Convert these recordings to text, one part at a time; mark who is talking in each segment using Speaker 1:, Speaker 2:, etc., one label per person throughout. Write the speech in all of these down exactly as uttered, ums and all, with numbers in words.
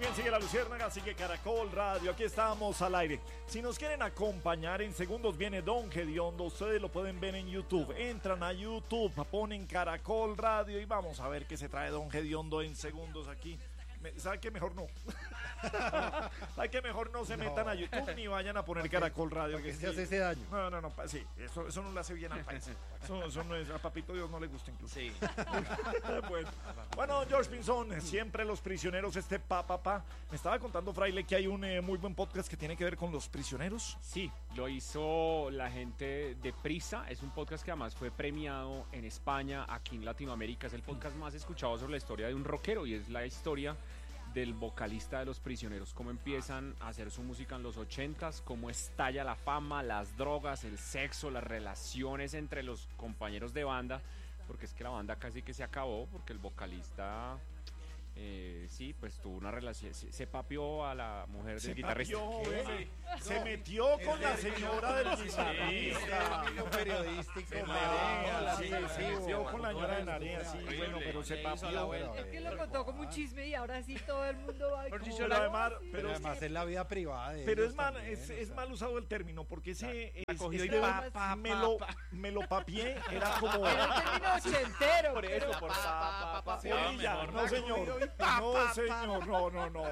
Speaker 1: bien, sigue La Luciérnaga, sigue Caracol Radio, aquí estamos al aire. Si nos quieren acompañar, en segundos viene Don Gediondo, ustedes lo pueden ver en YouTube. Entran a YouTube, ponen Caracol Radio y vamos a ver qué se trae Don Gediondo en segundos aquí. ¿Sabe qué? Mejor no. ¿Sabe qué? Mejor no se no. metan a YouTube ni vayan a poner Caracol Radio.
Speaker 2: Que
Speaker 1: que
Speaker 2: se hace ese daño.
Speaker 1: No, no, no, sí, eso, eso no le hace bien al país. Eso, eso no es, a Papito Dios no le gusta incluso.
Speaker 3: Sí.
Speaker 1: bueno, bueno, George Pinzón, siempre los prisioneros, este pa, pa, pa. Me estaba contando, Fraile, que hay un eh, muy buen podcast que tiene que ver con los prisioneros.
Speaker 4: Sí, lo hizo la gente de Prisa. Es un podcast que además fue premiado en España, aquí en Latinoamérica. Es el podcast más escuchado sobre la historia de un rockero y es la historia del vocalista de Los Prisioneros, cómo empiezan a hacer su música en los ochentas, cómo estalla la fama, las drogas, el sexo, las relaciones entre los compañeros de banda, porque es que la banda casi que se acabó, porque el vocalista... Eh, sí, pues tuvo una relación, se, se papió a la mujer del
Speaker 1: se
Speaker 4: guitarrista.
Speaker 1: Papió, se, se no, metió con la señora del guitarrista.
Speaker 2: Sí, periodístico.
Speaker 1: En Narea, sí, sí, se metió con la señora de Narea, sí, bueno, pero se papió.
Speaker 5: Es que lo contó como un chisme y ahora sí todo el mundo va a
Speaker 1: pero, pero además, pero
Speaker 2: pero además es, es la vida privada de
Speaker 1: pero es mal,
Speaker 2: también,
Speaker 1: es,
Speaker 2: o
Speaker 1: es
Speaker 2: sea.
Speaker 1: mal usado el término, porque ese es,
Speaker 3: cogió
Speaker 1: este
Speaker 3: y pa, pa,
Speaker 1: me, lo,
Speaker 3: pa,
Speaker 1: me lo papié, era como...
Speaker 5: Era un término ochentero.
Speaker 4: Por eso, por pa, pa, pa,
Speaker 1: Polilla, no señor, no señor, no, no, no.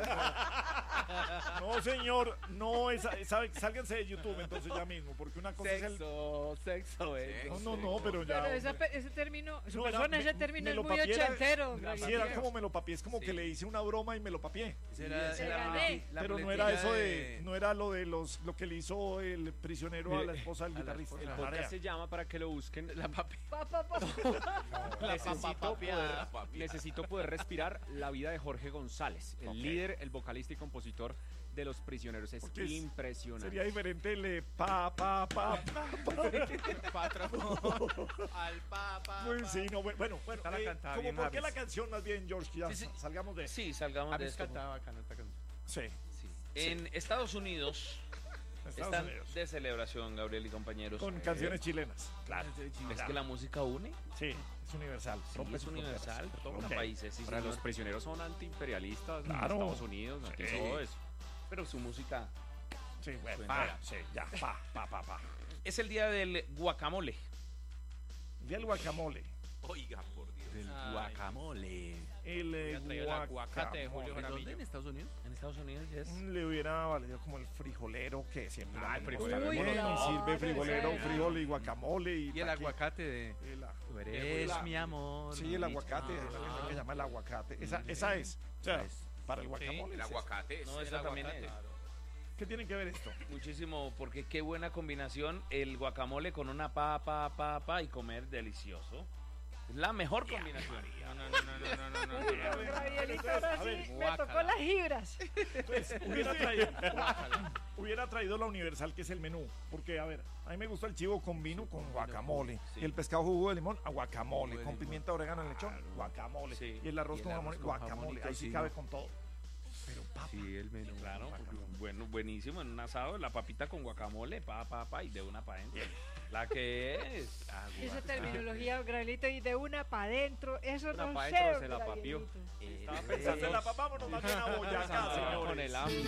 Speaker 1: No señor, no es, sabe, sálganse de YouTube entonces ya mismo, porque una cosa
Speaker 3: sexo,
Speaker 1: es
Speaker 3: el... sexo, eh.
Speaker 1: No, no, no, pero ya.
Speaker 5: Pero esa, ese término, su
Speaker 1: no,
Speaker 5: persona,
Speaker 1: era,
Speaker 5: ese
Speaker 1: me,
Speaker 5: término
Speaker 1: me
Speaker 5: es
Speaker 1: lo
Speaker 5: muy
Speaker 1: papié,
Speaker 5: ochentero.
Speaker 1: Era, sí, era como me lo papié, es como sí. que le hice una broma y me lo papié.
Speaker 3: Era,
Speaker 5: sí,
Speaker 3: era,
Speaker 5: gané.
Speaker 3: la
Speaker 1: pero no era eso de, no era lo de los, lo que le hizo el prisionero a la esposa del guitarrista.
Speaker 4: El podcast se llama, para que lo busquen, La Papi.
Speaker 5: Pa, pa, pa.
Speaker 4: necesito, poder, necesito poder respirar la vida de Jorge González, el okay. líder, el vocalista y compositor de Los Prisioneros. Es
Speaker 1: porque
Speaker 4: impresionante.
Speaker 1: Sería diferente el pa, pa, pa, pa,
Speaker 3: al pa, pa,
Speaker 1: pues sí, no, bueno, bueno,
Speaker 3: la
Speaker 1: eh, como por qué la canción más bien, George, ya
Speaker 3: sí, sí.
Speaker 1: salgamos de
Speaker 3: Sí, salgamos de esto.
Speaker 1: Sí.
Speaker 3: sí. En sí. Estados Unidos Estados están Unidos. de celebración, Gabriel y compañeros.
Speaker 1: Con eh, canciones chilenas, claro.
Speaker 3: ¿Es que la música une?
Speaker 1: Sí, es universal.
Speaker 3: Sí, es universal, toca okay. países. Sí,
Speaker 4: Para sí, los no. prisioneros son antiimperialistas,
Speaker 1: claro.
Speaker 4: Estados Unidos, sí. todo eso.
Speaker 3: Pero su música...
Speaker 1: Sí, bueno, pa, sí, ya, pa, pa, pa, pa.
Speaker 3: Es el día del guacamole.
Speaker 1: Día del guacamole.
Speaker 3: Oiga, por Dios.
Speaker 4: Del Ay. guacamole.
Speaker 1: El eh,
Speaker 3: aguacate de Julio Jaramillo. ¿En Estados Unidos? En Estados Unidos, yes.
Speaker 1: Le hubiera valido como el frijolero que siempre.
Speaker 4: Ah, el
Speaker 1: frijolero.
Speaker 5: Uy,
Speaker 1: Uy,
Speaker 5: no,
Speaker 1: me sirve frijolero,
Speaker 5: no,
Speaker 1: frijol y guacamole. Y,
Speaker 3: y el aguacate de...
Speaker 1: El,
Speaker 3: Tú eres
Speaker 1: la,
Speaker 3: mi amor.
Speaker 1: Sí, el aguacate. Ah, es lo que llama el aguacate. Esa, esa es. O sea, es. Para el guacamole.
Speaker 3: Sí, el aguacate. No, esa también es.
Speaker 1: ¿Qué tiene que ver esto?
Speaker 3: Muchísimo, porque qué buena combinación el guacamole con una papa, papa, pa, y comer delicioso. Es la mejor combinación.
Speaker 5: No, no, no, no, no, no, no. Gabrielito, ahora sí me tocó las gibras.
Speaker 1: Entonces, hubiera traído, hubiera traído la universal, que es el menú. Porque, a ver, a mí me gusta el chivo con vino, con guacamole. Sí. Y el pescado jugo de limón, a guacamole. Jugo con pimienta, orégano en lechón, guacamole. Sí. Y el arroz y el con jamón, guacamole. Ahí sí cabe con todo. Pero papa.
Speaker 3: Sí, el menú. Claro, bueno, buenísimo. En un asado, la papita con guacamole, pa, pa, pa, y de una pa' adentro. La que es.
Speaker 5: Ah, esa terminología, Gabrielito, y de una pa' adentro, eso
Speaker 4: una
Speaker 5: no
Speaker 4: pa
Speaker 5: sé.
Speaker 4: Se la papió.
Speaker 1: Estaba pensando en la papá, vámonos más bien a Boyacá, señores.
Speaker 4: Con el hambre.